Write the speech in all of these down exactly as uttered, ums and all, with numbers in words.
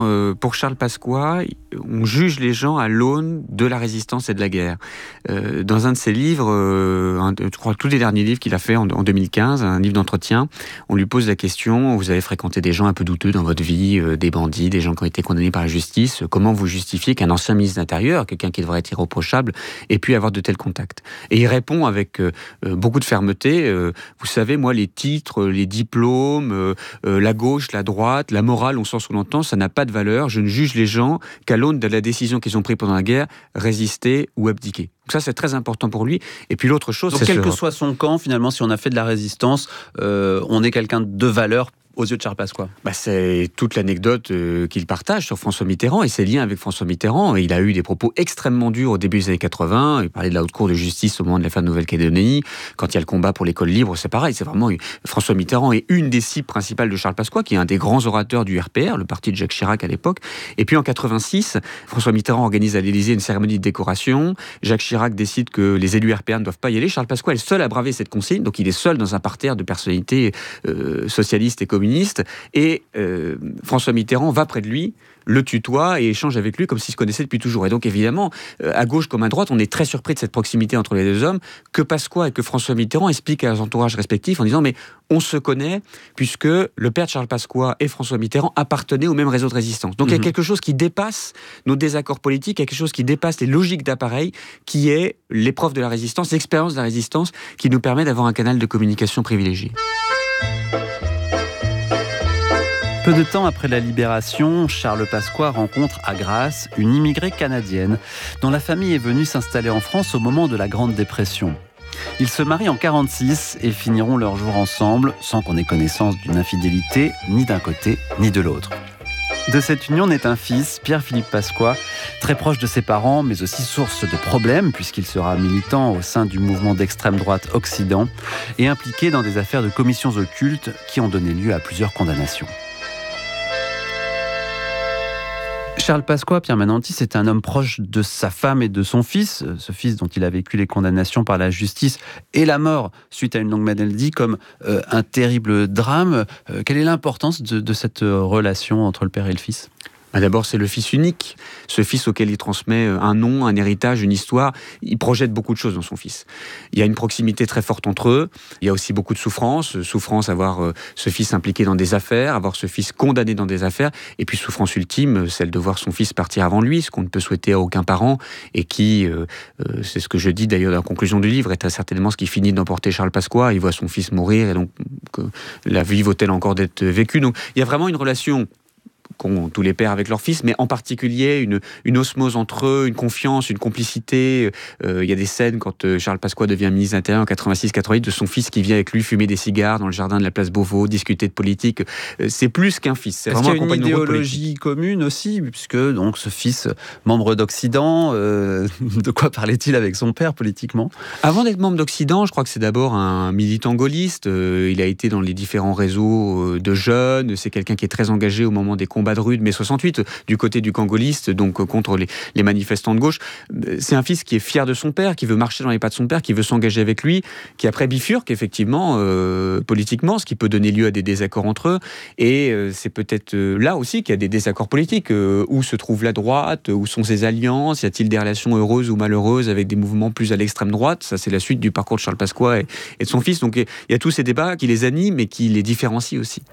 Euh, pour Charles Pasqua, on juge les gens à l'aune de la résistance et de la guerre. Euh, dans un de ses livres, euh, un, je crois tous les derniers livres qu'il a fait en, en deux mille quinze, un livre d'entretien, on lui pose la question, vous avez fréquenté des gens un peu douteux dans votre vie, euh, des bandits, des gens qui ont été condamnés par la justice, comment vous justifiez qu'un ancien ministre de l'Intérieur, quelqu'un qui devrait être irréprochable, ait pu avoir de tels contacts? Et il répond avec euh, beaucoup de fermeté, euh, vous savez, moi, les titres, les diplômes, euh, euh, la gauche, la droite, la morale, on s'en sous-entend, ça n'a pas de valeur. Je ne juge les gens qu'à l'aune de la décision qu'ils ont prise pendant la guerre, résister ou abdiquer. Donc ça, c'est très important pour lui. Et puis l'autre chose, Donc, c'est quel ce... que soit son camp, finalement, si on a fait de la résistance, euh, on est quelqu'un de valeur aux yeux de Charles Pasqua. Bah, c'est toute l'anecdote euh, qu'il partage sur François Mitterrand et ses liens avec François Mitterrand. Il a eu des propos extrêmement durs au début des années quatre-vingts. Il parlait de la haute cour de justice au moment de l'affaire de Nouvelle-Calédonie. Quand il y a le combat pour l'école libre, c'est pareil. C'est vraiment François Mitterrand est une des cibles principales de Charles Pasqua, qui est un des grands orateurs du R P R, le parti de Jacques Chirac à l'époque. Et puis en quatre-vingt-six, François Mitterrand organise à l'Élysée une cérémonie de décoration. Jacques Chirac décide que les élus R P R ne doivent pas y aller. Charles Pasqua est le seul à braver cette consigne. Donc il est seul dans un parterre de personnalités euh, socialistes et communistes. Et Et euh, François Mitterrand va près de lui, le tutoie et échange avec lui comme s'ils se connaissaient depuis toujours. Et donc évidemment, euh, à gauche comme à droite, on est très surpris de cette proximité entre les deux hommes, que Pasqua et que François Mitterrand expliquent à leurs entourages respectifs en disant « mais on se connaît puisque le père de Charles Pasqua et François Mitterrand appartenaient au même réseau de résistance ». Donc mmh. il y a quelque chose qui dépasse nos désaccords politiques, quelque chose qui dépasse les logiques d'appareil, qui est l'épreuve de la résistance, l'expérience de la résistance, qui nous permet d'avoir un canal de communication privilégié. Peu de temps après la libération, Charles Pasqua rencontre à Grasse une immigrée canadienne dont la famille est venue s'installer en France au moment de la Grande Dépression. Ils se marient en quarante-six et finiront leurs jours ensemble sans qu'on ait connaissance d'une infidélité ni d'un côté ni de l'autre. De cette union naît un fils, Pierre-Philippe Pasqua, très proche de ses parents, mais aussi source de problèmes, puisqu'il sera militant au sein du mouvement d'extrême droite Occident et impliqué dans des affaires de commissions occultes qui ont donné lieu à plusieurs condamnations. Charles Pasqua, Pierre Mananti, c'est un homme proche de sa femme et de son fils, ce fils dont il a vécu les condamnations par la justice et la mort suite à une longue maladie comme euh, un terrible drame. Euh, quelle est l'importance de, de cette relation entre le père et le fils ? D'abord, c'est le fils unique, ce fils auquel il transmet un nom, un héritage, une histoire. Il projette beaucoup de choses dans son fils. Il y a une proximité très forte entre eux. Il y a aussi beaucoup de souffrance. Souffrance, avoir ce fils impliqué dans des affaires, avoir ce fils condamné dans des affaires. Et puis souffrance ultime, celle de voir son fils partir avant lui, ce qu'on ne peut souhaiter à aucun parent. Et qui, euh, c'est ce que je dis d'ailleurs dans la conclusion du livre, est très certainement ce qui finit d'emporter Charles Pasqua. Il voit son fils mourir et donc que la vie vaut-elle encore d'être vécue. Donc il y a vraiment une relation qu'ont tous les pères avec leurs fils, mais en particulier une, une osmose entre eux, une confiance, une complicité. Euh, il y a des scènes quand euh, Charles Pasqua devient ministre de l'Intérieur en quatre-vingt-six quatre-vingt-huit, de son fils qui vient avec lui fumer des cigares dans le jardin de la place Beauvau, discuter de politique. Euh, c'est plus qu'un fils. C'est Est-ce vraiment qu'il y a un une compagnon idéologie commune aussi, puisque donc ce fils, membre d'Occident, euh, de quoi parlait-il avec son père politiquement ? Avant d'être membre d'Occident, je crois que c'est d'abord un militant gaulliste. Euh, il a été dans les différents réseaux de jeunes. C'est quelqu'un qui est très engagé au moment des combats de rue de mai soixante-huit, du côté du camp gaulliste, donc contre les, les manifestants de gauche. C'est un fils qui est fier de son père, qui veut marcher dans les pas de son père, qui veut s'engager avec lui, qui après bifurque effectivement euh, politiquement, ce qui peut donner lieu à des désaccords entre eux. Et euh, c'est peut-être euh, là aussi qu'il y a des désaccords politiques. Euh, où se trouve la droite ? Où sont ses alliances ? Y a-t-il des relations heureuses ou malheureuses avec des mouvements plus à l'extrême droite ? Ça, c'est la suite du parcours de Charles Pasqua et, et de son fils. Donc il y a tous ces débats qui les animent et qui les différencient aussi.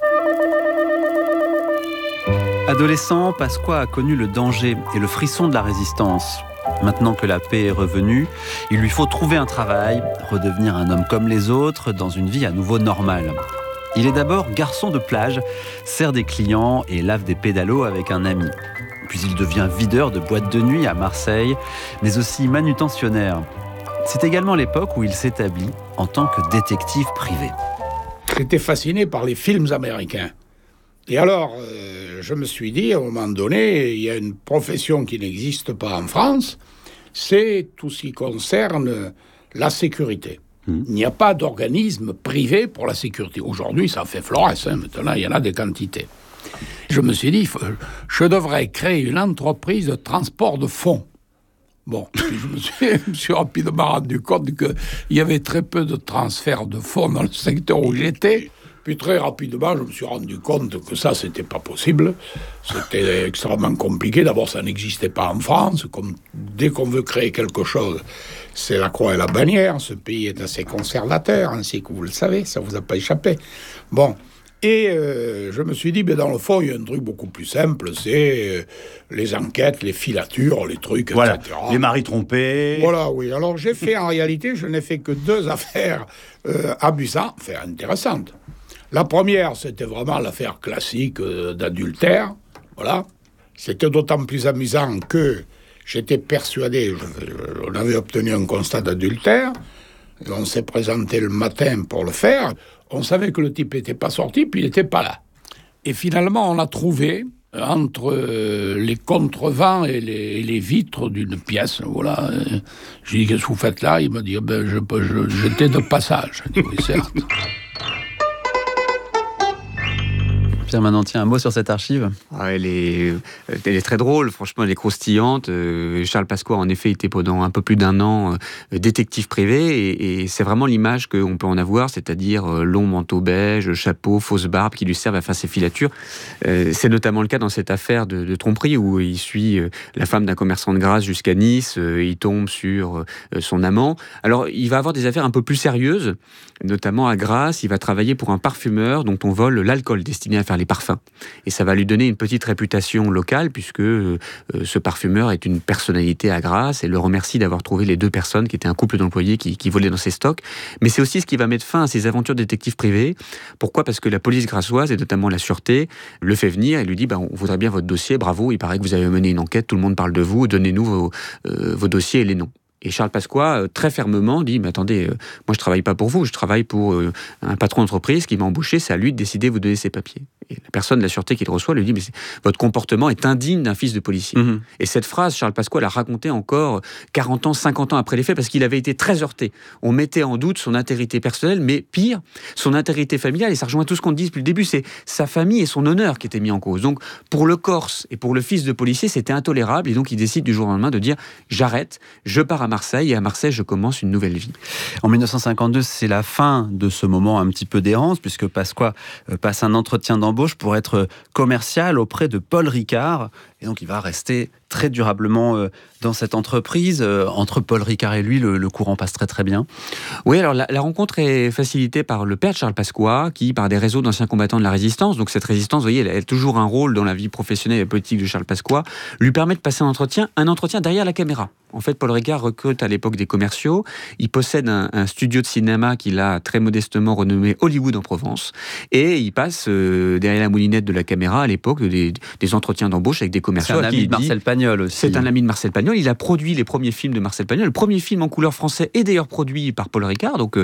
Adolescent, Pasqua a connu le danger et le frisson de la résistance. Maintenant que la paix est revenue, il lui faut trouver un travail, redevenir un homme comme les autres, dans une vie à nouveau normale. Il est d'abord garçon de plage, sert des clients et lave des pédalos avec un ami. Puis il devient videur de boîtes de nuit à Marseille, mais aussi manutentionnaire. C'est également l'époque où il s'établit en tant que détective privé. J'étais fasciné par les films américains. Et alors, euh, je me suis dit, à un moment donné, il y a une profession qui n'existe pas en France, c'est tout ce qui concerne la sécurité. Mmh. Il n'y a pas d'organisme privé pour la sécurité. Aujourd'hui, ça fait florès, hein, maintenant, il y en a des quantités. Je me suis dit, faut, je devrais créer une entreprise de transport de fonds. Bon, puis je me suis, je me suis rapidement rendu compte qu'il y avait très peu de transferts de fonds dans le secteur où j'étais. Puis très rapidement, je me suis rendu compte que ça, c'était pas possible. C'était extrêmement compliqué. D'abord, ça n'existait pas en France. Comme dès qu'on veut créer quelque chose, c'est la croix et la bannière. Ce pays est assez conservateur, ainsi que vous le savez, ça vous a pas échappé. Bon. Et euh, je me suis dit, ben dans le fond, il y a un truc beaucoup plus simple, c'est euh, les enquêtes, les filatures, les trucs, voilà. et cetera. Les maris trompés. Voilà, oui. Alors j'ai fait, en réalité, je n'ai fait que deux affaires euh, amusantes, enfin intéressantes. La première, c'était vraiment l'affaire classique euh, d'adultère. Voilà. C'était d'autant plus amusant que j'étais persuadé, je, je, on avait obtenu un constat d'adultère, et on s'est présenté le matin pour le faire. On savait que le type n'était pas sorti, puis il n'était pas là. Et finalement, on a trouvé, entre euh, les contrevents et les, et les vitres d'une pièce, voilà. Euh, je lui ai dit, qu'est-ce que vous faites là? Il m'a dit, ben, je, je, j'étais de passage. Je dis, oui, certes. Pierre Manantier, un mot sur cette archive? Ah, elle, est, elle est très drôle, franchement, elle est croustillante. Euh, Charles Pasqua, en effet, était pendant un peu plus d'un an euh, détective privé, et, et c'est vraiment l'image qu'on peut en avoir, c'est-à-dire euh, long manteau beige, chapeau, fausse barbe qui lui servent à faire ses filatures. Euh, c'est notamment le cas dans cette affaire de, de tromperie où il suit euh, la femme d'un commerçant de Grasse jusqu'à Nice, euh, il tombe sur euh, son amant. Alors, il va avoir des affaires un peu plus sérieuses, notamment à Grasse, il va travailler pour un parfumeur dont on vole l'alcool destiné à faire les parfums. Et ça va lui donner une petite réputation locale, puisque euh, ce parfumeur est une personnalité à Grasse et le remercie d'avoir trouvé les deux personnes qui étaient un couple d'employés qui, qui volaient dans ses stocks. Mais c'est aussi ce qui va mettre fin à ses aventures de détective privé. Pourquoi ? Parce que la police grassoise, et notamment la sûreté, le fait venir et lui dit bah, on voudrait bien votre dossier, bravo, il paraît que vous avez mené une enquête, tout le monde parle de vous, donnez-nous vos, euh, vos dossiers et les noms. Et Charles Pasqua, euh, très fermement, dit « Mais attendez, euh, moi je travaille pas pour vous, je travaille pour euh, un patron d'entreprise qui m'a embauché, c'est à lui de décider de vous donner ses papiers. » Et la personne de la sûreté qui le reçoit lui dit « Mais c'est, votre comportement est indigne d'un fils de policier. Mmh. » Et cette phrase, Charles Pasqua l'a racontée encore quarante ans, cinquante ans après les faits, parce qu'il avait été très heurté. On mettait en doute son intégrité personnelle, mais pire, son intégrité familiale, et ça rejoint tout ce qu'on dit depuis le début, c'est sa famille et son honneur qui étaient mis en cause. Donc pour le Corse et pour le fils de policier, c'était intolérable, et donc il décide du jour au lendemain de dire « J'arrête, je pars à Marseille, et à Marseille, je commence une nouvelle vie. » En dix-neuf cent cinquante-deux, c'est la fin de ce moment un petit peu d'errance, puisque Pasqua passe un entretien d'embauche pour être commercial auprès de Paul Ricard. Et donc, il va rester très durablement dans cette entreprise. Entre Paul Ricard et lui, le, le courant passe très très bien. Oui, alors la, la rencontre est facilitée par le père de Charles Pasqua, qui, par des réseaux d'anciens combattants de la résistance, donc cette résistance, vous voyez, elle a toujours un rôle dans la vie professionnelle et politique de Charles Pasqua, lui permet de passer un entretien, un entretien derrière la caméra. En fait, Paul Ricard recrute à l'époque des commerciaux. Il possède un, un studio de cinéma qu'il a très modestement renommé Hollywood en Provence. Et il passe euh, derrière la moulinette de la caméra à l'époque des, des entretiens d'embauche avec des commerciaux. C'est un ami de Marcel Pagnol aussi. C'est un ami de Marcel Pagnol. Il a produit les premiers films de Marcel Pagnol. Le premier film en couleur français est d'ailleurs produit par Paul Ricard. Donc,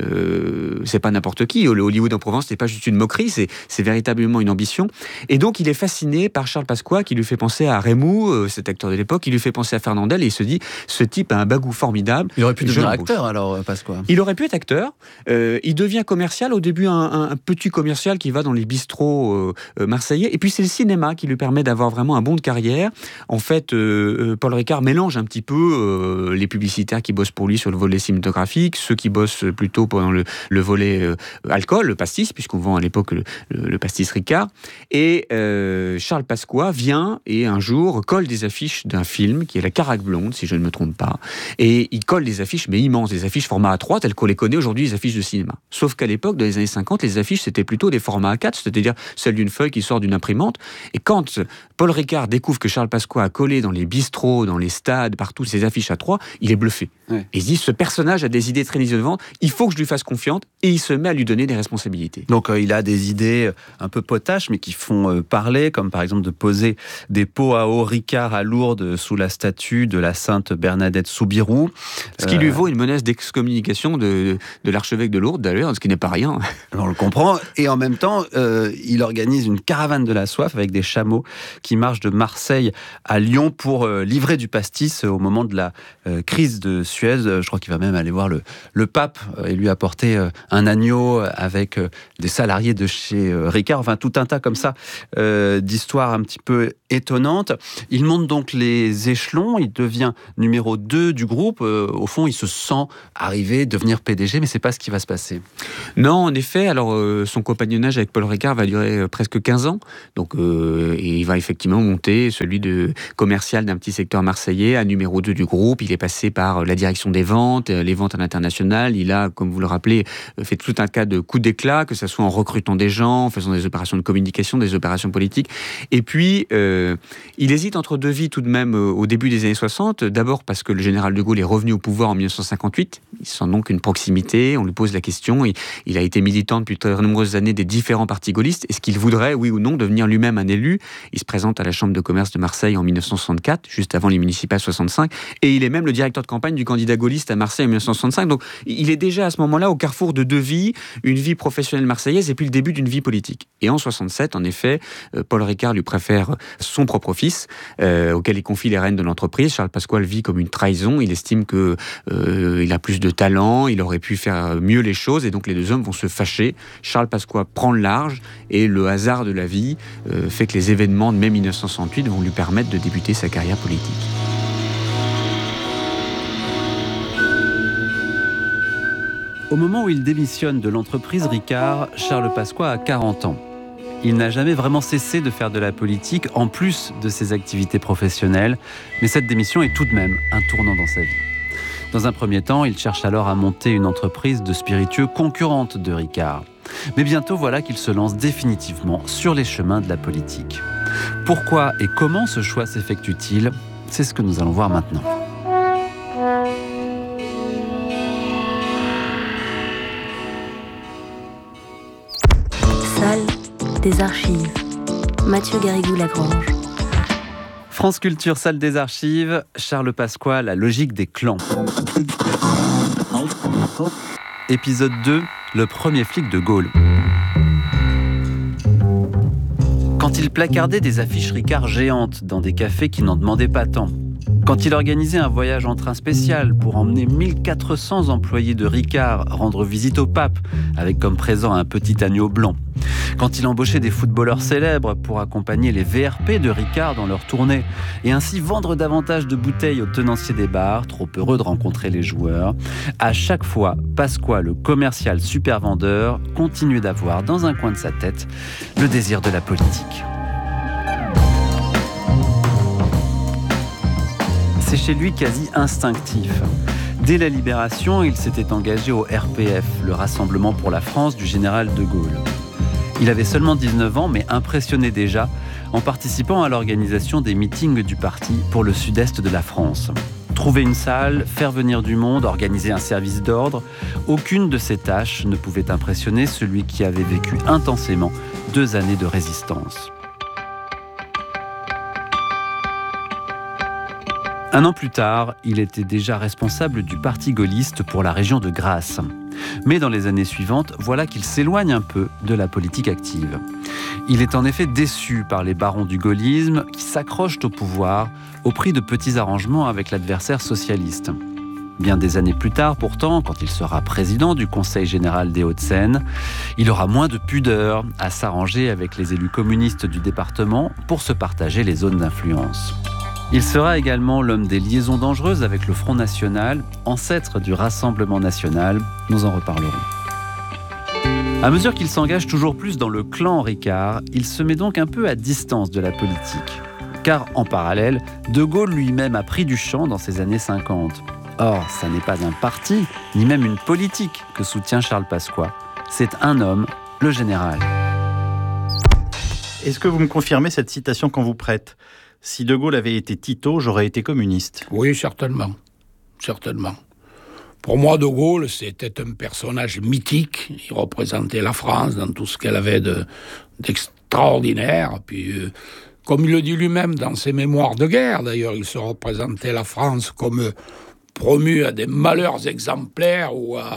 euh, c'est pas n'importe qui. Le Hollywood en Provence, c'est pas juste une moquerie, c'est, c'est véritablement une ambition. Et donc, il est fasciné par Charles Pasqua, qui lui fait penser à Rémoux, euh, cet acteur de l'époque, qui lui fait penser à Fernandel, et il se dit ce type a un bagou formidable. Il aurait pu devenir acteur alors, Pasqua. Il aurait pu être acteur. Euh, il devient commercial. Au début, un, un, un petit commercial qui va dans les bistrots euh, euh, marseillais. Et puis, c'est le cinéma qui lui permet d'avoir vraiment un bond de carrière. En fait, euh, Paul Ricard mélange un petit peu euh, les publicitaires qui bossent pour lui sur le volet cinématographique, ceux qui bossent plutôt pendant le, le volet euh, alcool, le pastis, puisqu'on vend à l'époque le, le, le pastis Ricard. Et euh, Charles Pasqua vient et un jour colle des affiches d'un film qui est La Caraque Blonde, si je ne me trompe pas. Et il colle des affiches, mais immenses, des affiches format A trois, telles qu'on les connaît aujourd'hui, les affiches de cinéma. Sauf qu'à l'époque, dans les années cinquante, les affiches, c'était plutôt des formats A quatre, c'est-à-dire celle d'une feuille qui sort d'une imprimante. Et quand Paul Ricard découvre que Charles Pasqua a collé dans les bistrots, dans les stades, partout, ces affiches A trois, il est bluffé. Ouais. Et il se dit, ce personnage a des idées très innovantes, il faut que je lui fasse confiance, et il se met à lui donner des responsabilités. Donc euh, il a des idées un peu potaches, mais qui font euh, parler, comme par exemple de poser des pots à eau Ricard à Lourdes sous la statue de la sainte Bernadette Soubirous. Ce qui euh... lui vaut une menace d'excommunication de, de l'archevêque de Lourdes, d'ailleurs, ce qui n'est pas rien. On le comprend. Et en même temps, euh, il organise une caravane de la soif avec des chameaux qui marchent de Marseille à Lyon pour euh, livrer du pastis au moment de la euh, crise de Suez. Je crois qu'il va même aller voir le, le pape euh, et lui apporter euh, un agneau avec euh, des salariés de chez euh, Ricard. Enfin, tout un tas comme ça euh, d'histoires un petit peu étonnantes. Il monte donc les échelons. Il devient numéro deux du groupe. Euh, au fond, il se sent arriver, devenir P D G, mais c'est pas ce qui va se passer. Non, en effet. Alors, euh, son compagnonnage avec Paul Ricard va durer euh, presque quinze ans. Donc, euh, et il va effectivement monter celui de commercial d'un petit secteur marseillais à numéro deux du groupe. Il est passé par la direction des ventes, les ventes à l'international. Il a, comme vous le rappelez, fait tout un tas de coups d'éclat, que ce soit en recrutant des gens, en faisant des opérations de communication, des opérations politiques. Et puis, euh, il hésite entre deux vies tout de même euh, au début des années soixante. D'abord parce que le général de Gaulle est revenu au pouvoir en dix-neuf cent cinquante-huit. Il sent donc une proximité. On lui pose la question. Il, il a été militant depuis de très nombreuses années des différents partis gaullistes. Est-ce qu'il voudrait, oui ou non, devenir lui-même un élu ? Il se présente à la Chambre de commerce de Marseille en dix-neuf cent soixante-quatre, juste avant les municipales soixante-cinq. Et il est même le directeur de campagne du candidat gaulliste à Marseille en dix-neuf cent soixante-cinq. Donc, il est déjà à ce moment-là au carrefour de deux vies, une vie professionnelle marseillaise et puis le début d'une vie politique. Et en soixante-sept, en effet, Paul Ricard lui préfère son propre fils, euh, auquel il confie les rênes de l'entreprise. Charles Pasqua vit comme une trahison. Il estime qu'il euh, a plus de talent, il aurait pu faire mieux les choses, et donc les deux hommes vont se fâcher. Charles Pasqua prend le large, et le hasard de la vie euh, fait que les événements de mai dix-neuf cent soixante-huit vont lui permettre de débuter sa carrière politique. Au moment où il démissionne de l'entreprise Ricard, Charles Pasqua a quarante ans. Il n'a jamais vraiment cessé de faire de la politique, en plus de ses activités professionnelles, mais cette démission est tout de même un tournant dans sa vie. Dans un premier temps, il cherche alors à monter une entreprise de spiritueux concurrente de Ricard. Mais bientôt, voilà qu'il se lance définitivement sur les chemins de la politique. Pourquoi et comment ce choix s'effectue-t-il ? C'est ce que nous allons voir maintenant. Salle des archives. Mathieu Garrigou-Lagrange. France Culture, salle des archives. Charles Pasqua, la logique des clans. Épisode deux, le premier flic de Gaulle. Quand il placardait des affiches Ricard géantes dans des cafés qui n'en demandaient pas tant. Quand il organisait un voyage en train spécial pour emmener mille quatre cents employés de Ricard rendre visite au pape, avec comme présent un petit agneau blanc. Quand il embauchait des footballeurs célèbres pour accompagner les V R P de Ricard dans leur tournée, et ainsi vendre davantage de bouteilles aux tenanciers des bars, trop heureux de rencontrer les joueurs, à chaque fois, Pasqua, le commercial super vendeur, continuait d'avoir dans un coin de sa tête le désir de la politique. C'est chez lui quasi instinctif. Dès la Libération, il s'était engagé au R P F, le Rassemblement pour la France du général de Gaulle. Il avait seulement dix-neuf ans, mais impressionnait déjà en participant à l'organisation des meetings du parti pour le sud-est de la France. Trouver une salle, faire venir du monde, organiser un service d'ordre, aucune de ces tâches ne pouvait impressionner celui qui avait vécu intensément deux années de résistance. Un an plus tard, il était déjà responsable du parti gaulliste pour la région de Grasse. Mais dans les années suivantes, voilà qu'il s'éloigne un peu de la politique active. Il est en effet déçu par les barons du gaullisme qui s'accrochent au pouvoir au prix de petits arrangements avec l'adversaire socialiste. Bien des années plus tard, pourtant, quand il sera président du Conseil général des Hauts-de-Seine, il aura moins de pudeur à s'arranger avec les élus communistes du département pour se partager les zones d'influence. Il sera également l'homme des liaisons dangereuses avec le Front National, ancêtre du Rassemblement National. Nous en reparlerons. À mesure qu'il s'engage toujours plus dans le clan Ricard, il se met donc un peu à distance de la politique. Car en parallèle, De Gaulle lui-même a pris du champ dans ces années cinquante. Or, ça n'est pas un parti, ni même une politique que soutient Charles Pasqua. C'est un homme, le général. Est-ce que vous me confirmez cette citation qu'on vous prête ? Si De Gaulle avait été Tito, j'aurais été communiste. Oui, certainement. Certainement. Pour moi, De Gaulle, c'était un personnage mythique. Il représentait la France dans tout ce qu'elle avait de, d'extraordinaire. Puis, euh, comme il le dit lui-même dans ses mémoires de guerre, d'ailleurs, il se représentait la France comme promu à des malheurs exemplaires ou à,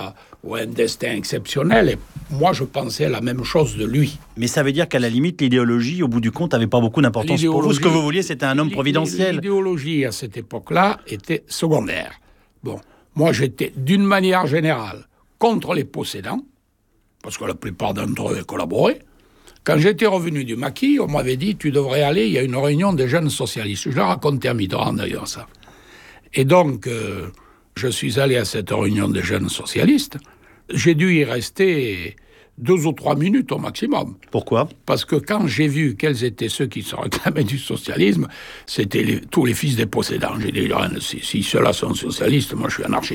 ou un destin exceptionnel. Et moi, je pensais la même chose de lui. Mais ça veut dire qu'à la limite, l'idéologie, au bout du compte, n'avait pas beaucoup d'importance pour vous. Ce que vous vouliez, c'était un homme providentiel. L'idéologie, à cette époque-là, était secondaire. Bon, moi, j'étais, d'une manière générale, contre les possédants, parce que la plupart d'entre eux avaient collaboré. Quand j'étais revenu du maquis, on m'avait dit « Tu devrais aller, il y a une réunion des jeunes socialistes. » Je l'ai raconté à Mitterrand, d'ailleurs, ça. Et donc, euh, je suis allé à cette réunion des jeunes socialistes. J'ai dû y rester deux ou trois minutes au maximum. Pourquoi ? Parce que quand j'ai vu quels étaient ceux qui se réclamaient du socialisme, c'était les, tous les fils des possédants. J'ai dit « si, si ceux-là sont socialistes, moi je suis anarchiste ».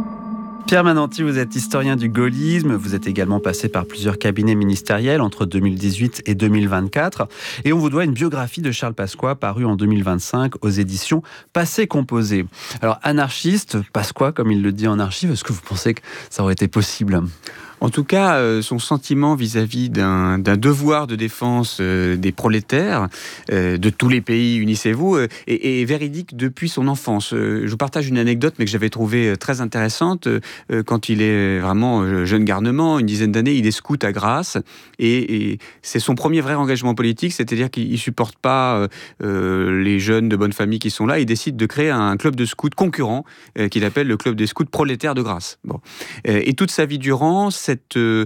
Pierre Mananti, vous êtes historien du gaullisme, vous êtes également passé par plusieurs cabinets ministériels entre deux mille dix-huit et deux mille vingt-quatre, et on vous doit une biographie de Charles Pasqua parue en deux mille vingt-cinq aux éditions Passé Composé. Alors anarchiste, Pasqua comme il le dit en archive, est-ce que vous pensez que ça aurait été possible ? En tout cas, euh, son sentiment vis-à-vis d'un, d'un devoir de défense euh, des prolétaires euh, de tous les pays, unissez-vous, euh, est, est véridique depuis son enfance. Euh, je vous partage une anecdote, mais que j'avais trouvée très intéressante. Euh, quand il est vraiment euh, jeune garnement, une dizaine d'années, il est scout à Grasse, et, et c'est son premier vrai engagement politique, c'est-à-dire qu'il ne supporte pas euh, les jeunes de bonne famille qui sont là. Il décide de créer un club de scouts concurrent euh, qu'il appelle le club des scouts prolétaires de Grasse. Bon. Euh, et toute sa vie durant, Cette, euh,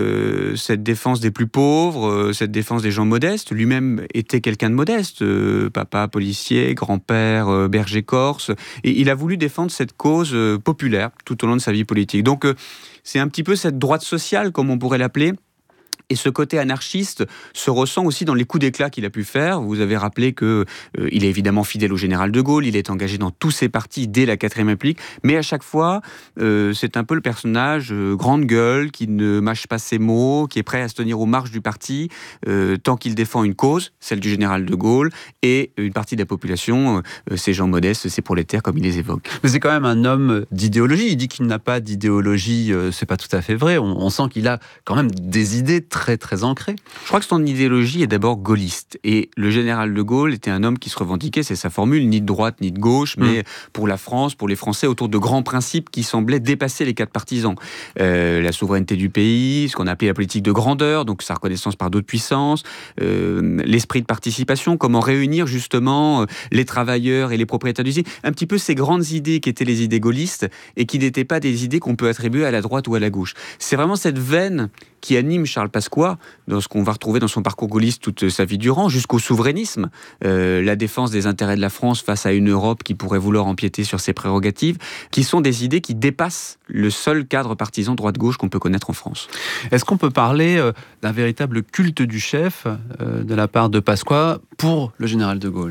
cette défense des plus pauvres, euh, cette défense des gens modestes. Lui-même était quelqu'un de modeste, euh, papa policier, grand-père euh, berger corse, et il a voulu défendre cette cause euh, populaire tout au long de sa vie politique. Donc euh, c'est un petit peu cette droite sociale, comme on pourrait l'appeler. Et ce côté anarchiste se ressent aussi dans les coups d'éclat qu'il a pu faire. Vous avez rappelé qu'il euh, est évidemment fidèle au général de Gaulle, il est engagé dans tous ses partis dès la quatrième République, mais à chaque fois, euh, c'est un peu le personnage euh, grande gueule, qui ne mâche pas ses mots, qui est prêt à se tenir aux marges du parti, euh, tant qu'il défend une cause, celle du général de Gaulle, et une partie de la population, euh, ces gens modestes, ces prolétaires, comme il les évoque. Mais c'est quand même un homme d'idéologie. Il dit qu'il n'a pas d'idéologie, euh, c'est pas tout à fait vrai. On, on sent qu'il a quand même des idées très très très ancré. Je crois que son idéologie est d'abord gaulliste. Et le général de Gaulle était un homme qui se revendiquait, c'est sa formule, ni de droite ni de gauche, mais mmh. pour la France, pour les Français, autour de grands principes qui semblaient dépasser les quatre partisans. Euh, la souveraineté du pays, ce qu'on appelait la politique de grandeur, donc sa reconnaissance par d'autres puissances, euh, l'esprit de participation, comment réunir justement les travailleurs et les propriétaires d'usines. Un petit peu ces grandes idées qui étaient les idées gaullistes et qui n'étaient pas des idées qu'on peut attribuer à la droite ou à la gauche. C'est vraiment cette veine qui anime Charles Pasqua, dans ce qu'on va retrouver dans son parcours gaulliste toute sa vie durant, jusqu'au souverainisme, euh, la défense des intérêts de la France face à une Europe qui pourrait vouloir empiéter sur ses prérogatives, qui sont des idées qui dépassent le seul cadre partisan droite-gauche qu'on peut connaître en France. Est-ce qu'on peut parler euh, d'un véritable culte du chef euh, de la part de Pasqua pour le général de Gaulle ?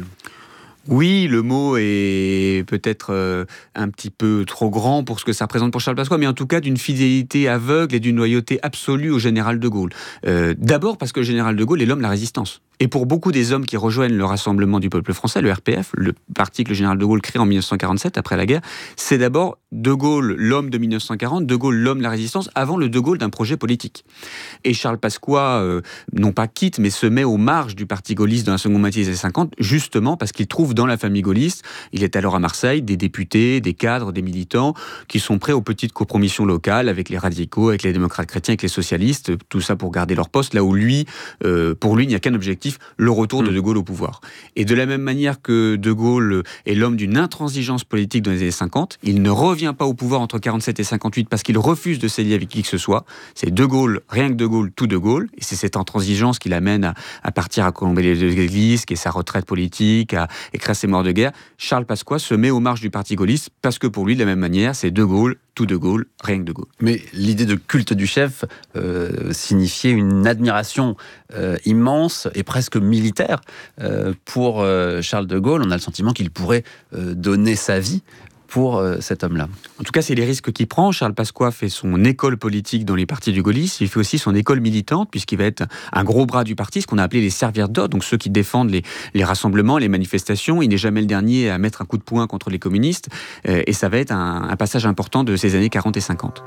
Oui, le mot est peut-être euh, un petit peu trop grand pour ce que ça représente pour Charles Pasqua, mais en tout cas d'une fidélité aveugle et d'une loyauté absolue au général de Gaulle. Euh, d'abord parce que le général de Gaulle est l'homme de la résistance. Et pour beaucoup des hommes qui rejoignent le Rassemblement du peuple français, le R P F, le parti que le général de Gaulle crée en mille neuf cent quarante-sept, après la guerre, c'est d'abord de Gaulle, l'homme de mille neuf cent quarante, de Gaulle, l'homme de la résistance, avant le de Gaulle d'un projet politique. Et Charles Pasqua, euh, non pas quitte, mais se met aux marges du parti gaulliste dans la seconde moitié des années cinquante, justement parce qu'il trouve dans la famille gaulliste, il est alors à Marseille, des députés, des cadres, des militants, qui sont prêts aux petites compromissions locales avec les radicaux, avec les démocrates chrétiens, avec les socialistes, tout ça pour garder leur poste, là où lui, euh, pour lui, il n'y a qu'un objectif, le retour de De Gaulle au pouvoir. Et de la même manière que De Gaulle est l'homme d'une intransigeance politique dans les années cinquante, il ne revient pas au pouvoir entre quarante-sept et cinquante-huit parce qu'il refuse de s'allier avec qui que ce soit. C'est De Gaulle, rien que De Gaulle, tout De Gaulle. Et c'est cette intransigeance qui l'amène à, à partir à colomber les deux églises, qui est sa retraite politique, à écrire ses morts de guerre. Charles Pasqua se met aux marges du parti gaulliste parce que pour lui, de la même manière, c'est De Gaulle, tout De Gaulle, rien que De Gaulle. Mais l'idée de culte du chef euh, signifiait une admiration euh, immense et presque militaire euh, pour euh, Charles de Gaulle. On a le sentiment qu'il pourrait euh, donner sa vie pour euh, cet homme-là. En tout cas, c'est les risques qu'il prend. Charles Pasqua fait son école politique dans les partis du gaullisme. Il fait aussi son école militante, puisqu'il va être un gros bras du parti, ce qu'on a appelé les serviteurs, donc ceux qui défendent les, les rassemblements, les manifestations. Il n'est jamais le dernier à mettre un coup de poing contre les communistes. Euh, et ça va être un, un passage important de ces années quarante et cinquante.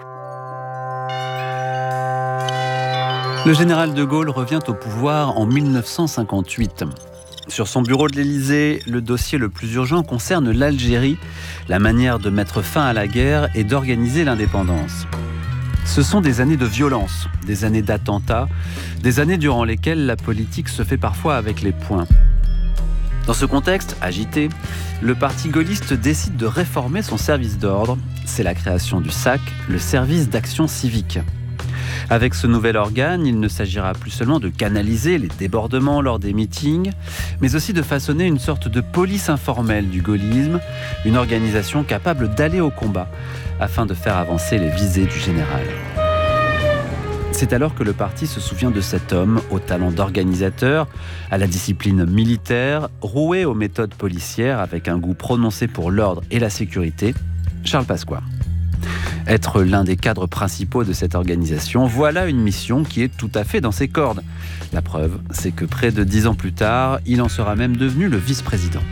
Le général de Gaulle revient au pouvoir en mille neuf cent cinquante-huit. Sur son bureau de l'Élysée, le dossier le plus urgent concerne l'Algérie, la manière de mettre fin à la guerre et d'organiser l'indépendance. Ce sont des années de violence, des années d'attentats, des années durant lesquelles la politique se fait parfois avec les poings. Dans ce contexte agité, le parti gaulliste décide de réformer son service d'ordre. C'est la création du S A C, le service d'action civique. Avec ce nouvel organe, il ne s'agira plus seulement de canaliser les débordements lors des meetings, mais aussi de façonner une sorte de police informelle du gaullisme, une organisation capable d'aller au combat afin de faire avancer les visées du général. C'est alors que le parti se souvient de cet homme au talent d'organisateur, à la discipline militaire, roué aux méthodes policières avec un goût prononcé pour l'ordre et la sécurité, Charles Pasqua. Être l'un des cadres principaux de cette organisation, voilà une mission qui est tout à fait dans ses cordes. La preuve, c'est que près de dix ans plus tard, il en sera même devenu le vice-président.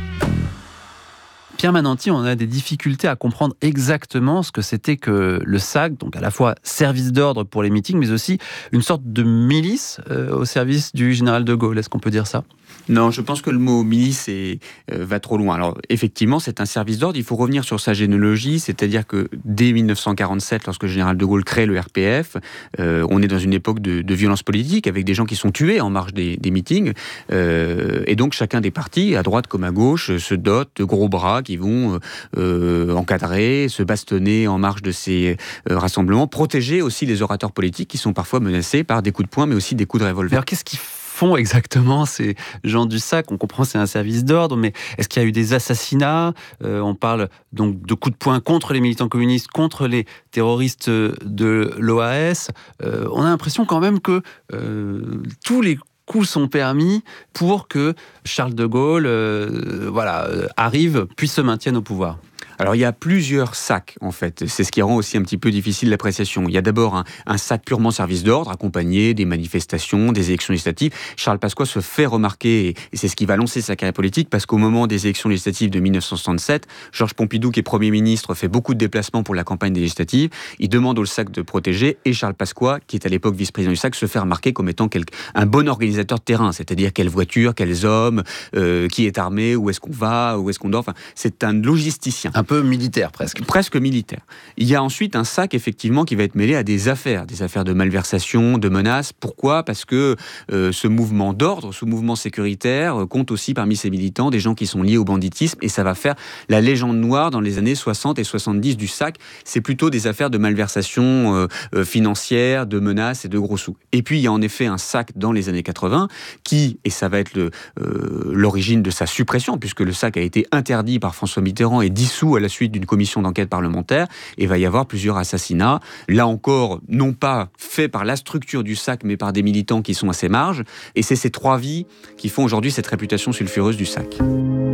Pierre Mananti, on a des difficultés à comprendre exactement ce que c'était que le S A C, donc à la fois service d'ordre pour les meetings, mais aussi une sorte de milice euh, au service du général de Gaulle. Est-ce qu'on peut dire ça ? Non, je pense que le mot milice est, euh, va trop loin. Alors, effectivement, c'est un service d'ordre. Il faut revenir sur sa généalogie, c'est-à-dire que dès mille neuf cent quarante-sept, lorsque le général de Gaulle crée le R P F, euh, on est dans une époque de, de violence politique, avec des gens qui sont tués en marge des, des meetings. Euh, et donc, chacun des partis, à droite comme à gauche, se dote de gros bras qui vont euh, encadrer, se bastonner en marge de ces euh, rassemblements, protéger aussi les orateurs politiques qui sont parfois menacés par des coups de poing, mais aussi des coups de revolver. Alors, qu'est-ce qui font exactement ces gens du S A C? On comprend que c'est un service d'ordre, mais est-ce qu'il y a eu des assassinats? euh, On parle donc de coups de poing contre les militants communistes, contre les terroristes de l'O A S. Euh, on a l'impression quand même que euh, tous les coups sont permis pour que Charles de Gaulle euh, voilà, euh, arrive, puis se maintienne au pouvoir. Alors, il y a plusieurs S A C, en fait. C'est ce qui rend aussi un petit peu difficile l'appréciation. Il y a d'abord un, un S A C purement service d'ordre, accompagné des manifestations, des élections législatives. Charles Pasqua se fait remarquer, et, et c'est ce qui va lancer sa carrière politique, parce qu'au moment des élections législatives de mille neuf cent soixante-sept, Georges Pompidou, qui est Premier ministre, fait beaucoup de déplacements pour la campagne des législatives. Il demande au S A C de protéger, et Charles Pasqua, qui est à l'époque vice-président du S A C, se fait remarquer comme étant quelque, un bon organisateur de terrain, c'est-à-dire quelle voiture, quels hommes, euh, qui est armé, où est-ce qu'on va, où est-ce qu'on dort. Enfin, c'est un logisticien. Un peu militaire, presque. Presque militaire. Il y a ensuite un S A C, effectivement, qui va être mêlé à des affaires, des affaires de malversation, de menaces. Pourquoi ? Parce que euh, ce mouvement d'ordre, ce mouvement sécuritaire, euh, compte aussi parmi ses militants des gens qui sont liés au banditisme, et ça va faire la légende noire dans les années soixante et soixante-dix du S A C. C'est plutôt des affaires de malversation euh, euh, financière, de menaces et de gros sous. Et puis, il y a en effet un S A C dans les années quatre-vingts, qui, et ça va être le, euh, l'origine de sa suppression, puisque le S A C a été interdit par François Mitterrand et dissous à la suite d'une commission d'enquête parlementaire, et va y avoir plusieurs assassinats. Là encore, non pas faits par la structure du S A C, mais par des militants qui sont à ses marges. Et c'est ces trois vies qui font aujourd'hui cette réputation sulfureuse du S A C.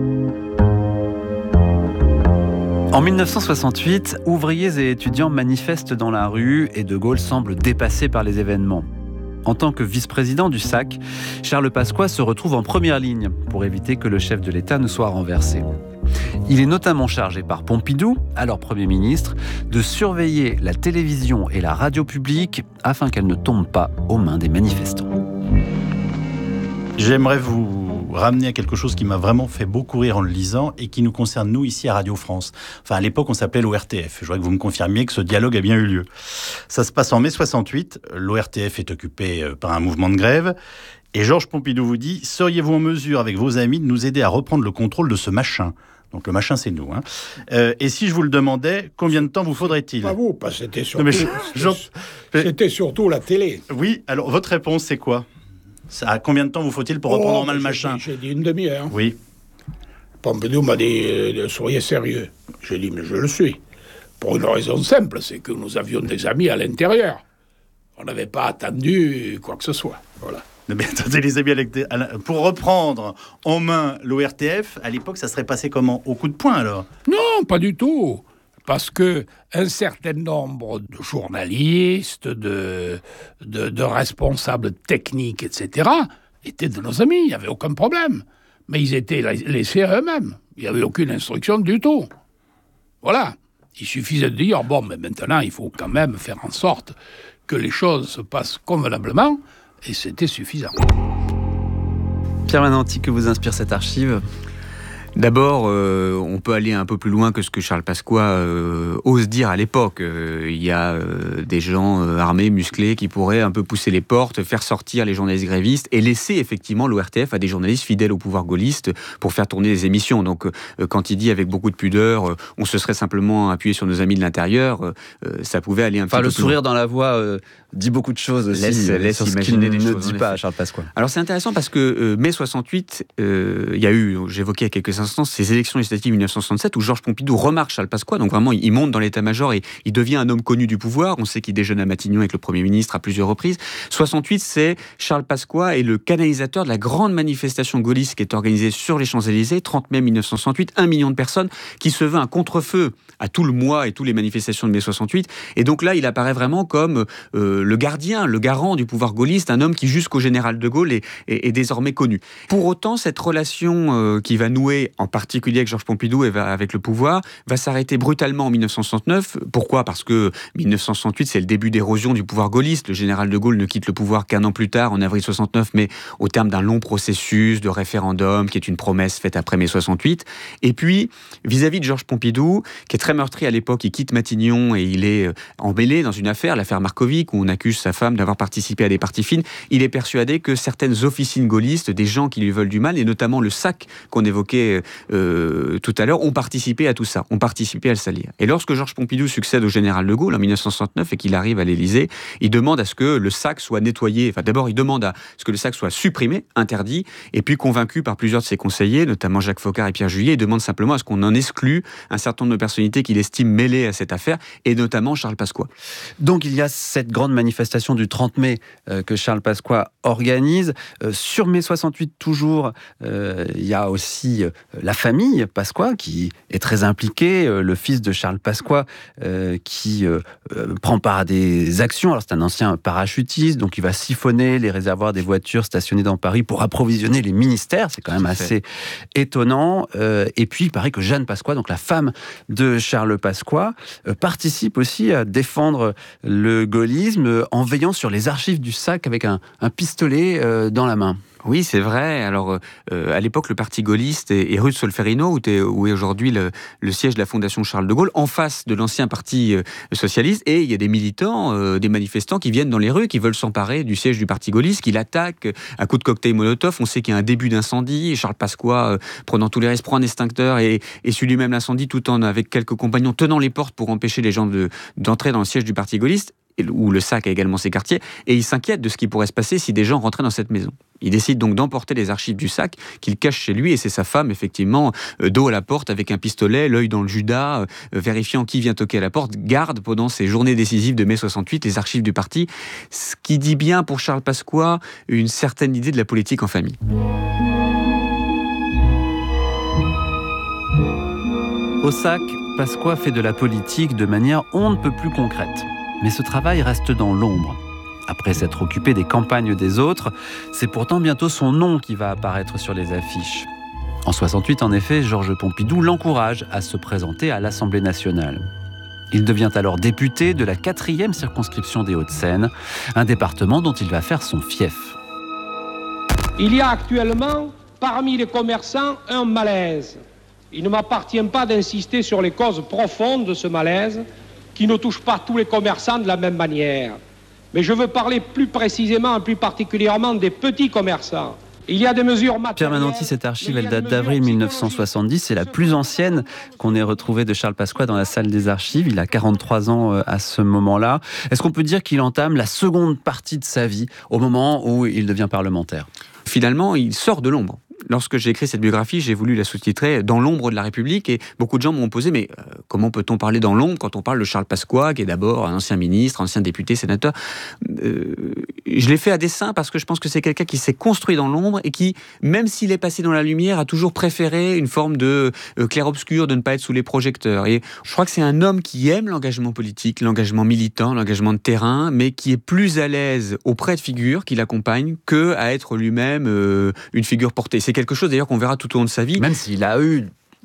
En mille neuf cent soixante-huit, ouvriers et étudiants manifestent dans la rue et De Gaulle semble dépassé par les événements. En tant que vice-président du S A C, Charles Pasqua se retrouve en première ligne pour éviter que le chef de l'État ne soit renversé. Il est notamment chargé par Pompidou, alors Premier ministre, de surveiller la télévision et la radio publique afin qu'elles ne tombent pas aux mains des manifestants. J'aimerais vous ramener à quelque chose qui m'a vraiment fait beaucoup rire en le lisant et qui nous concerne, nous, ici à Radio France. Enfin, à l'époque, on s'appelait l'O R T F. Je voudrais que vous me confirmiez que ce dialogue a bien eu lieu. Ça se passe en mai soixante-huit. L'O R T F est occupé par un mouvement de grève. Et Georges Pompidou vous dit « Seriez-vous en mesure, avec vos amis, de nous aider à reprendre le contrôle de ce machin ?» Donc le machin, c'est nous. Hein. Euh, et si je vous le demandais, combien de temps vous faudrait-il ? Pas vous, parce que c'était surtout, Non, mais je- je- c'était, c'était surtout la télé. Oui, alors votre réponse, c'est quoi ? Ça, à combien de temps vous faut-il pour reprendre Oh, en main le j'ai machin ? dit- J'ai dit une demi-heure. Oui. Pompidou m'a dit euh, « Soyez sérieux ». J'ai dit « Mais je le suis ». Pour une raison simple, c'est que nous avions des amis à l'intérieur. On n'avait pas attendu quoi que ce soit. Voilà. Non, mais attendez, les amis, pour reprendre en main l'O R T F, à l'époque, ça serait passé comment ? Au coup de poing, alors ? Non, pas du tout. Parce que un certain nombre de journalistes, de, de, de responsables techniques, et cetera, étaient de nos amis. Il n'y avait aucun problème. Mais ils étaient laissés à eux-mêmes. Il n'y avait aucune instruction du tout. Voilà. Il suffisait de dire, bon, mais maintenant, il faut quand même faire en sorte que les choses se passent convenablement, et c'était suffisant. Pierre Mananti, que vous inspire cette archive ? D'abord, euh, on peut aller un peu plus loin que ce que Charles Pasqua euh, ose dire à l'époque. Euh, il y a euh, des gens euh, armés, musclés, qui pourraient un peu pousser les portes, faire sortir les journalistes grévistes et laisser effectivement l'O R T F à des journalistes fidèles au pouvoir gaulliste pour faire tourner les émissions. Donc, euh, quand il dit avec beaucoup de pudeur, euh, on se serait simplement appuyé sur nos amis de l'intérieur, euh, ça pouvait aller un enfin, petit peu plus plus loin. Le sourire loin. dans la voix euh, dit beaucoup de choses aussi. Laisse, euh, laisse sur ce imaginer qu'il des ne choses, dit en pas effet. à Charles Pasqua. Alors c'est intéressant parce que euh, mai soixante-huit, euh, il y a eu, j'évoquais il y a quelques instants, ces élections législatives mille neuf cent soixante-sept où Georges Pompidou remarque Charles Pasqua, donc vraiment il monte dans l'état-major et il devient un homme connu du pouvoir. On sait qu'il déjeune à Matignon avec le Premier ministre à plusieurs reprises. soixante-huit, c'est Charles Pasqua est le canalisateur de la grande manifestation gaulliste qui est organisée sur les Champs-Élysées, trente mai mille neuf cent soixante-huit, un million de personnes, qui se veut un contre-feu à tout le mois et toutes les manifestations de mai soixante-huit. Et donc là, il apparaît vraiment comme euh, le gardien, le garant du pouvoir gaulliste, un homme qui jusqu'au général de Gaulle est, est, est désormais connu. Pour autant, cette relation euh, qui va nouer, en particulier avec Georges Pompidou et va, avec le pouvoir, va s'arrêter brutalement en mille neuf cent soixante-neuf. Pourquoi ? Parce que mille neuf cent soixante-huit, c'est le début d'érosion du pouvoir gaulliste. Le général de Gaulle ne quitte le pouvoir qu'un an plus tard, en avril soixante-neuf, mais au terme d'un long processus de référendum, qui est une promesse faite après mai soixante-huit. Et puis, vis-à-vis de Georges Pompidou, qui est très meurtri à l'époque, il quitte Matignon et il est emmêlé dans une affaire, l'affaire Markovic, où on accuse sa femme d'avoir participé à des parties fines. Il est persuadé que certaines officines gaullistes, des gens qui lui veulent du mal, et notamment le S A C qu'on évoquait euh, tout à l'heure, ont participé à tout ça, ont participé à le salir. Et lorsque Georges Pompidou succède au général de Gaulle en mille neuf cent soixante-neuf et qu'il arrive à l'Élysée, il demande à ce que le S A C soit nettoyé. Enfin, d'abord, il demande à ce que le S A C soit supprimé, interdit, et puis convaincu par plusieurs de ses conseillers, notamment Jacques Foccart et Pierre Juillet, il demande simplement à ce qu'on en exclue un certain nombre de personnalités qu'il estime mêlées à cette affaire, et notamment Charles Pasqua. Donc il y a cette grande manifestation du trente mai euh, que Charles Pasqua organise. Euh, sur mai soixante-huit, toujours, euh, il y a aussi euh, la famille Pasqua qui est très impliquée. Euh, le fils de Charles Pasqua euh, qui euh, euh, prend part à des actions. Alors c'est un ancien parachutiste, donc il va siphonner les réservoirs des voitures stationnées dans Paris pour approvisionner les ministères. C'est quand même assez étonnant. Euh, et puis il paraît que Jeanne Pasqua, donc la femme de Charles Pasqua, euh, participe aussi à défendre le gaullisme en veillant sur les archives du S A C avec un, un pistolet euh, dans la main. Oui, c'est vrai. Alors, euh, à l'époque, le parti gaulliste est, est rue de Solferino, où, où est aujourd'hui le, le siège de la Fondation Charles de Gaulle, en face de l'ancien parti euh, socialiste. Et il y a des militants, euh, des manifestants qui viennent dans les rues, qui veulent s'emparer du siège du parti gaulliste, qui l'attaquent à coups de cocktail Molotov. On sait qu'il y a un début d'incendie. Et Charles Pasqua, euh, prenant tous les risques, prend un extincteur et, et suit lui-même l'incendie, tout en, avec quelques compagnons, tenant les portes pour empêcher les gens de, d'entrer dans le siège du parti gaulliste, où le S A C a également ses quartiers, et il s'inquiète de ce qui pourrait se passer si des gens rentraient dans cette maison. Il décide donc d'emporter les archives du S A C qu'il cache chez lui, et c'est sa femme, effectivement, euh, dos à la porte, avec un pistolet, l'œil dans le Judas, euh, vérifiant qui vient toquer à la porte, garde pendant ces journées décisives de mai soixante-huit les archives du parti, ce qui dit bien pour Charles Pasqua une certaine idée de la politique en famille. Au S A C, Pasqua fait de la politique de manière on ne peut plus concrète. Mais ce travail reste dans l'ombre. Après s'être occupé des campagnes des autres, c'est pourtant bientôt son nom qui va apparaître sur les affiches. En soixante-huit, en effet, Georges Pompidou l'encourage à se présenter à l'Assemblée nationale. Il devient alors député de la quatrième circonscription des Hauts-de-Seine, un département dont il va faire son fief. Il y a actuellement, parmi les commerçants, un malaise. Il ne m'appartient pas d'insister sur les causes profondes de ce malaise, qui ne touche pas tous les commerçants de la même manière. Mais je veux parler plus précisément et plus particulièrement des petits commerçants. Il y a des mesures matérielles... Pierre Mananti, cette archive, elle date d'avril mille neuf cent soixante-dix. C'est la plus ancienne qu'on ait retrouvée de Charles Pasqua dans la salle des archives. Il a quarante-trois ans à ce moment-là. Est-ce qu'on peut dire qu'il entame la seconde partie de sa vie au moment où il devient parlementaire ? Finalement, il sort de l'ombre. Lorsque j'ai écrit cette biographie, j'ai voulu la sous-titrer « Dans l'ombre de la République » et beaucoup de gens m'ont posé « Mais euh, comment peut-on parler dans l'ombre quand on parle de Charles Pasqua, qui est d'abord un ancien ministre, ancien député, sénateur ?» euh, Je l'ai fait à dessein parce que je pense que c'est quelqu'un qui s'est construit dans l'ombre et qui, même s'il est passé dans la lumière, a toujours préféré une forme de euh, clair-obscur, de ne pas être sous les projecteurs. Et je crois que c'est un homme qui aime l'engagement politique, l'engagement militant, l'engagement de terrain, mais qui est plus à l'aise auprès de figures qui l'accompagnent qu'à être lui-même euh, une figure portée. C'est quelque chose d'ailleurs qu'on verra tout au long de sa vie. Même s'il a eu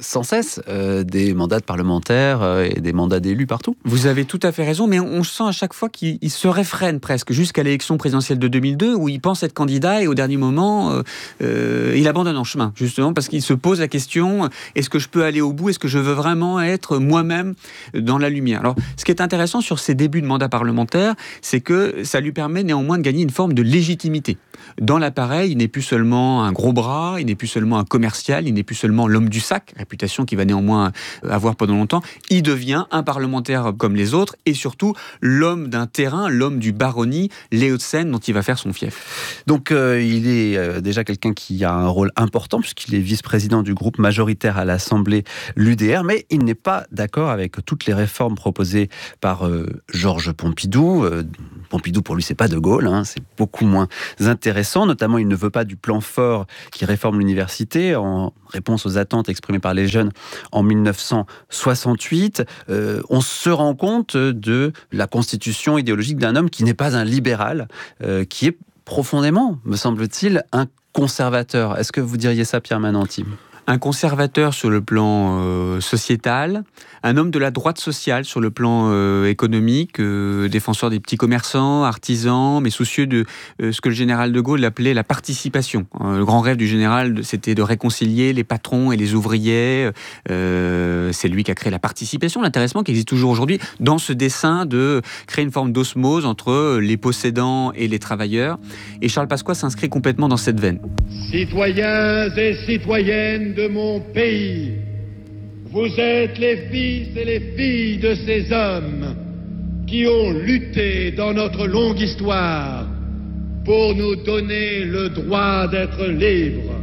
sans cesse euh, des mandats de parlementaires euh, et des mandats d'élus partout. Vous avez tout à fait raison, mais on sent à chaque fois qu'il il se réfrène presque, jusqu'à l'élection présidentielle de deux mille deux, où il pense être candidat et au dernier moment, euh, euh, il abandonne en chemin, justement, parce qu'il se pose la question, est-ce que je peux aller au bout? Est-ce que je veux vraiment être moi-même dans la lumière? Alors, ce qui est intéressant sur ses débuts de mandat parlementaire, c'est que ça lui permet néanmoins de gagner une forme de légitimité. Dans l'appareil, il n'est plus seulement un gros bras, il n'est plus seulement un commercial, il n'est plus seulement l'homme du sac, réputation qu'il va néanmoins avoir pendant longtemps. Il devient un parlementaire comme les autres et surtout l'homme d'un terrain, l'homme du baronnie, les Hauts-de-Seine dont il va faire son fief. Donc euh, il est euh, déjà quelqu'un qui a un rôle important puisqu'il est vice-président du groupe majoritaire à l'Assemblée, l'U D R, mais il n'est pas d'accord avec toutes les réformes proposées par euh, Georges Pompidou. Euh, Pompidou, pour lui, c'est pas De Gaulle, hein, c'est beaucoup moins intéressant. Notamment, il ne veut pas du plan fort qui réforme l'université en réponse aux attentes exprimées par les jeunes en mille neuf cent soixante-huit. Euh, on se rend compte de la constitution idéologique d'un homme qui n'est pas un libéral, euh, qui est profondément, me semble-t-il, un conservateur. Est-ce que vous diriez ça, Pierre Mananti ? Un conservateur sur le plan euh, sociétal, un homme de la droite sociale sur le plan euh, économique, euh, défenseur des petits commerçants, artisans, mais soucieux de euh, ce que le général de Gaulle appelait la participation. Euh, le grand rêve du général, c'était de réconcilier les patrons et les ouvriers. Euh, c'est lui qui a créé la participation, l'intéressement qui existe toujours aujourd'hui, dans ce dessein de créer une forme d'osmose entre les possédants et les travailleurs. Et Charles Pasqua s'inscrit complètement dans cette veine. Citoyens et citoyennes de mon pays, vous êtes les fils et les filles de ces hommes qui ont lutté dans notre longue histoire pour nous donner le droit d'être libres.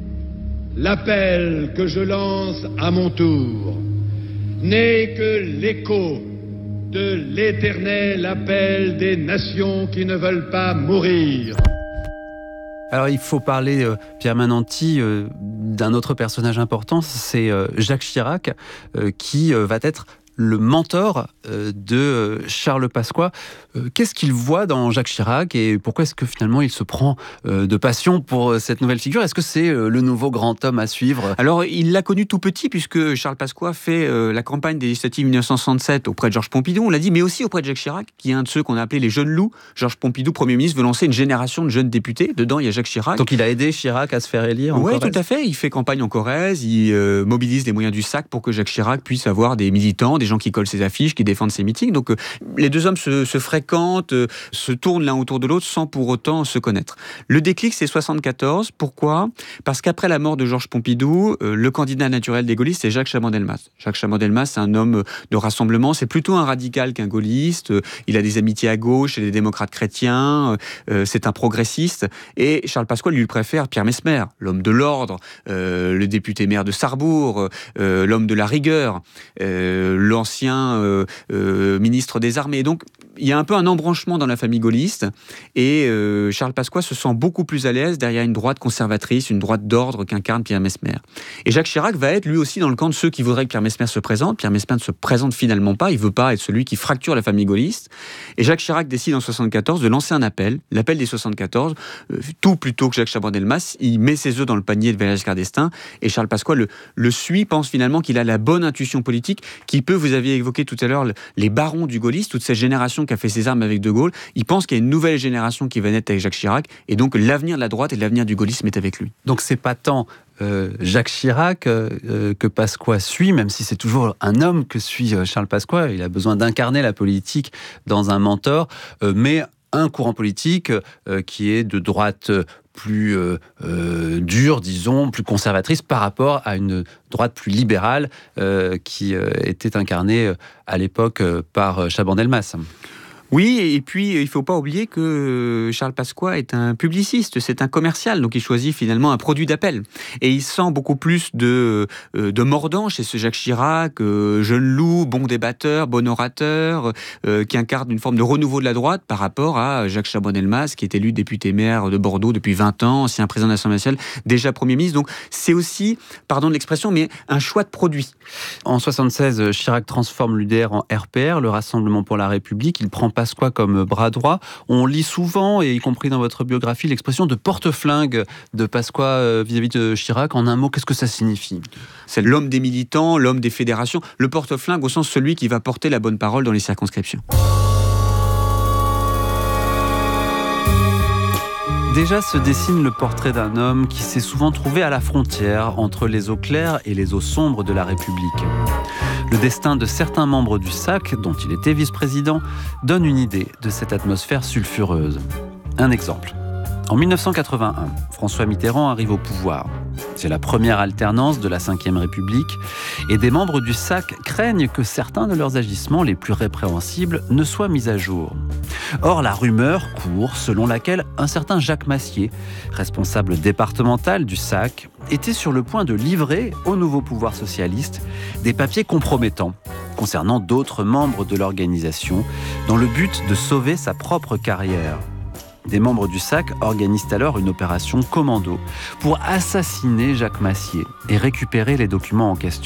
L'appel que je lance à mon tour n'est que l'écho de l'éternel appel des nations qui ne veulent pas mourir. Alors il faut parler, euh, Pierre Mananti, euh, d'un autre personnage important, c'est euh, Jacques Chirac, euh, qui euh, va être le mentor euh, de Charles Pasqua. Euh, qu'est-ce qu'il voit dans Jacques Chirac et pourquoi est-ce que finalement il se prend euh, de passion pour euh, cette nouvelle figure? Est-ce que c'est euh, le nouveau grand homme à suivre? Alors, il l'a connu tout petit puisque Charles Pasqua fait euh, la campagne des législatives mille neuf cent soixante-sept auprès de Georges Pompidou, on l'a dit, mais aussi auprès de Jacques Chirac, qui est un de ceux qu'on a appelés les jeunes loups. Georges Pompidou, Premier ministre, veut lancer une génération de jeunes députés. Dedans, il y a Jacques Chirac. Donc il a aidé Chirac à se faire élire en Oui, Corrèze. tout à fait. Il fait campagne en Corrèze, il euh, mobilise les moyens du sac pour que Jacques Chirac puisse avoir des militants, des gens qui collent ses affiches, qui défendent ses meetings. Donc euh, les deux hommes se, se fréquentent, euh, se tournent l'un autour de l'autre sans pour autant se connaître. Le déclic, c'est soixante-quatorze. Pourquoi ? Parce qu'après la mort de Georges Pompidou, euh, le candidat naturel des gaullistes, c'est Jacques Chaban-Delmas. Jacques Chaban-Delmas, c'est un homme de rassemblement, c'est plutôt un radical qu'un gaulliste. Euh, il a des amitiés à gauche et des démocrates chrétiens, euh, c'est un progressiste. Et Charles Pasqua lui préfère Pierre Messmer, l'homme de l'ordre, euh, le député maire de Sarrebourg, euh, l'homme de la rigueur, euh, l'ancien euh, Euh, ministre des Armées. Donc, il y a un peu un embranchement dans la famille gaulliste et euh, Charles Pasqua se sent beaucoup plus à l'aise derrière une droite conservatrice, une droite d'ordre qu'incarne Pierre Messmer. Et Jacques Chirac va être lui aussi dans le camp de ceux qui voudraient que Pierre Messmer se présente. Pierre Messmer ne se présente finalement pas, il ne veut pas être celui qui fracture la famille gaulliste. Et Jacques Chirac décide en soixante-quatorze de lancer un appel, l'appel des soixante-quatorze, euh, tout plutôt que Jacques Chaban-Delmas. Il met ses œufs dans le panier de Valéry Giscard d'Estaing et Charles Pasqua le, le suit, pense finalement qu'il a la bonne intuition politique qui peut, vous aviez évoqué tout à l'heure, le, les barons du gaullisme, toute cette génération qui a fait ses armes avec De Gaulle, il pense qu'il y a une nouvelle génération qui va naître avec Jacques Chirac, et donc l'avenir de la droite et l'avenir du gaullisme est avec lui. Donc c'est pas tant euh, Jacques Chirac euh, que Pasqua suit, même si c'est toujours un homme que suit euh, Charles Pasqua, il a besoin d'incarner la politique dans un mentor, euh, mais un courant politique euh, qui est de droite plus euh, euh, dure, disons, plus conservatrice par rapport à une droite plus libérale euh, qui euh, était incarnée euh, à l'époque euh, par euh, Chaban-Delmas. Oui, et puis il ne faut pas oublier que Charles Pasqua est un publiciste, c'est un commercial, donc il choisit finalement un produit d'appel. Et il sent beaucoup plus de, de mordant chez ce Jacques Chirac, euh, jeune loup, bon débatteur, bon orateur, euh, qui incarne une forme de renouveau de la droite par rapport à Jacques Chaban-Delmas, qui est élu député maire de Bordeaux depuis vingt ans, ancien président de l'Assemblée nationale, déjà Premier ministre. Donc c'est aussi, pardon de l'expression, mais un choix de produit. En soixante-seize, Chirac transforme l'U D R en R P R, le Rassemblement pour la République. Il prend Pasqua comme bras droit. On lit souvent, et y compris dans votre biographie, l'expression de porte-flingue de Pasqua vis-à-vis de Chirac. En un mot, qu'est-ce que ça signifie ? C'est l'homme des militants, l'homme des fédérations, le porte-flingue au sens celui qui va porter la bonne parole dans les circonscriptions. Déjà se dessine le portrait d'un homme qui s'est souvent trouvé à la frontière entre les eaux claires et les eaux sombres de la République. Le destin de certains membres du S A C, dont il était vice-président, donne une idée de cette atmosphère sulfureuse. Un exemple. En mille neuf cent quatre-vingt-un, François Mitterrand arrive au pouvoir. C'est la première alternance de la cinquième République et des membres du S A C craignent que certains de leurs agissements les plus répréhensibles ne soient mis à jour. Or, la rumeur court selon laquelle un certain Jacques Massier, responsable départemental du S A C, était sur le point de livrer au nouveau pouvoir socialiste des papiers compromettants concernant d'autres membres de l'organisation dans le but de sauver sa propre carrière. Des membres du S A C organisent alors une opération commando pour assassiner Jacques Massier et récupérer les documents en question.